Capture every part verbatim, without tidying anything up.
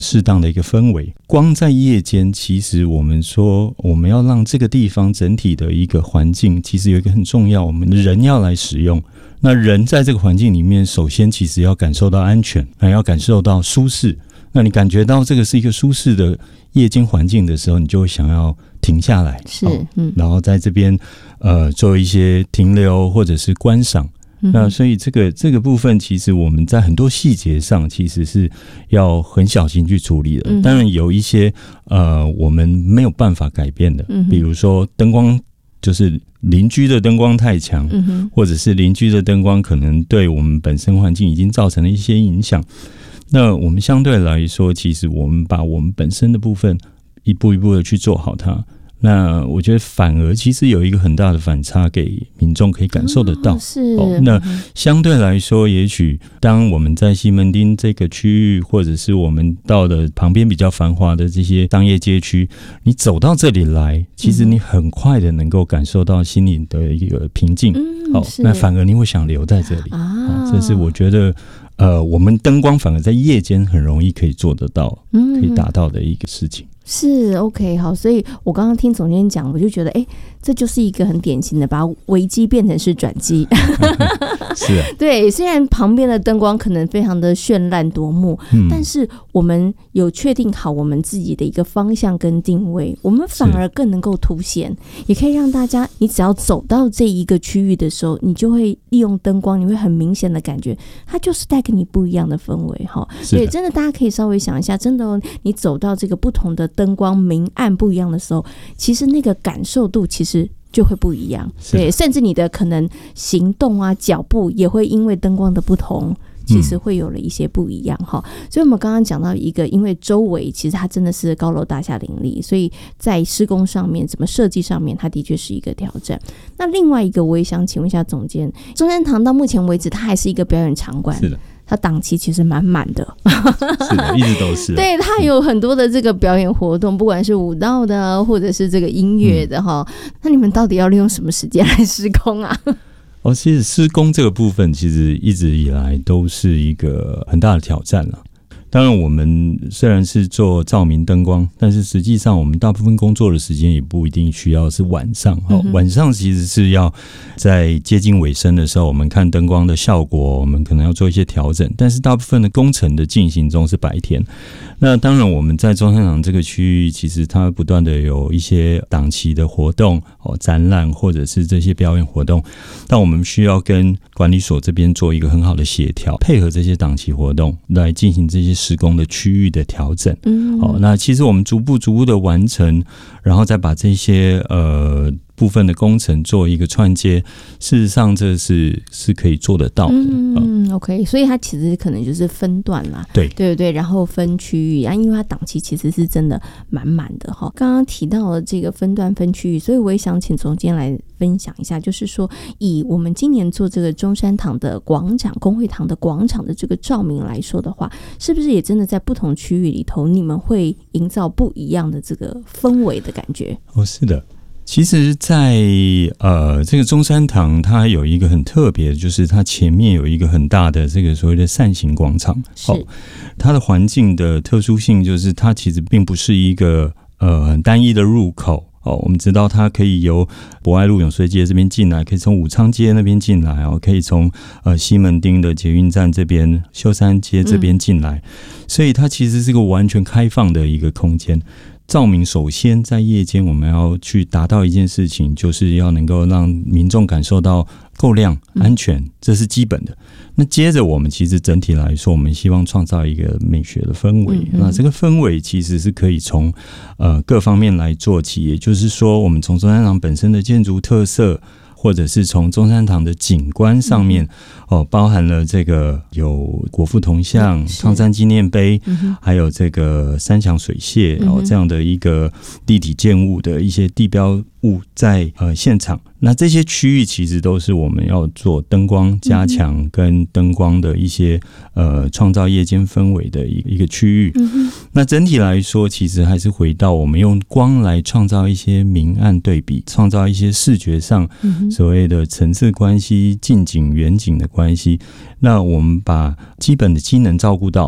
适当的一个氛围。光在夜间，其实我们说我们要让这个地方整体的一个环境，其实有一个很重要，我们的人要来使用。那人在这个环境里面，首先其实要感受到安全，还要感受到舒适。那你感觉到这个是一个舒适的夜间环境的时候，你就会想要停下来， 是， 嗯，然后在这边呃做一些停留或者是观赏。嗯、那所以这个这个部分，其实我们在很多细节上其实是要很小心去处理的。嗯、当然有一些呃我们没有办法改变的，嗯、比如说灯光，就是邻居的灯光太强，嗯、或者是邻居的灯光可能对我们本身环境已经造成了一些影响。那我们相对来说，其实我们把我们本身的部分一步一步的去做好它。那我觉得反而其实有一个很大的反差给民众可以感受得到。哦、 是、 哦。那相对来说，也许当我们在西门町这个区域，或者是我们到了旁边比较繁华的这些商业街区，你走到这里来，其实你很快的能够感受到心里的一个平静。 嗯、 哦，那反而你会想留在这里。 啊， 哦、这是我觉得。呃，我们灯光反而在夜间很容易可以做得到，嗯、可以达到的一个事情。 是 OK 好，所以我刚刚听总监讲，我就觉得，哎，这就是一个很典型的把危机变成是转机。 是啊， 对，虽然旁边的灯光可能非常的绚烂夺目，嗯、但是我们有确定好我们自己的一个方向跟定位，我们反而更能够凸显，也可以让大家，你只要走到这一个区域的时候，你就会利用灯光，你会很明显的感觉，它就是带给你不一样的氛围哈。所以真的大家可以稍微想一下，真的、哦、你走到这个不同的灯光明暗不一样的时候，其实那个感受度其实就会不一样，对，甚至你的可能行动啊、脚步也会因为灯光的不同，其实会有了一些不一样哈、嗯。所以我们刚刚讲到一个，因为周围其实它真的是高楼大厦林立，所以在施工上面、怎么设计上面，它的确是一个挑战。那另外一个，我也想请问一下总监，中山堂到目前为止，它还是一个表演场馆， 是的。 它档期其实满满的， 是的，一直都是。 对，它有很多的这个表演活动，不管是舞蹈的，或者是这个音乐的哈、嗯。那你们到底要利用什么时间来施工啊？ 哦，其实施工这个部分，其实一直以来都是一个很大的挑战了。当然我们虽然是做照明灯光，但是实际上我们大部分工作的时间也不一定需要是晚上、嗯、晚上其实是要在接近尾声的时候，我们看灯光的效果，我们可能要做一些调整，但是大部分的工程的进行中是白天。那当然我们在中山堂这个区域，其实它不断的有一些档期的活动、哦、展览或者是这些表演活动，但我们需要跟管理所这边做一个很好的协调，配合这些档期活动来进行这些施工的区域的调整。嗯，好、哦，那其实我们逐步逐步的完成，然后再把这些呃部分的工程做一个串接，事实上这是是可以做得到的。 嗯、哦、，OK， 所以它其实可能就是分段啦， 对对对，然后分区域啊，因为它档期其实是真的满满的哈。刚刚提到了这个分段分区域，所以我也想请总监来分享一下，就是说以我们今年做这个中山堂的广场、公会堂的广场的这个照明来说的话，是不是也真的在不同区域里头，你们会营造不一样的这个氛围的感觉？ 哦，是的。其实在呃这个中山堂它有一个很特别的，就是它前面有一个很大的这个所谓的扇形广场。 是、哦、 它的环境的特殊性就是它其实并不是一个呃很单一的入口。哦，我们知道它可以由博爱路永顺街这边进来，可以从武昌街那边进来，哦，可以从呃西门町的捷运站这边、秀山街这边进来，嗯、所以它其实是个完全开放的一个空间。照明首先在夜间我们要去达到一件事情，就是要能够让民众感受到够亮、安全，这是基本的。那接着我们其实整体来说，我们希望创造一个美学的氛围。嗯、那这个氛围其实是可以从呃各方面来做起，也就是说，我们从中山堂本身的建筑特色，或者是从中山堂的景观上面，哦，包含了这个有国父铜像、抗战纪念碑，嗯、还有这个山墙水榭，嗯、哦这样的一个立体建物的一些地标物在呃现场。那这些区域其实都是我们要做灯光加强跟灯光的一些呃创造夜间氛围的一个区域。嗯、那整体来说，其实还是回到我们用光来创造一些明暗对比，创造一些视觉上所谓的层次关系、近景远景的关系。那我们把基本的机能照顾到了。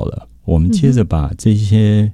我们接着把这些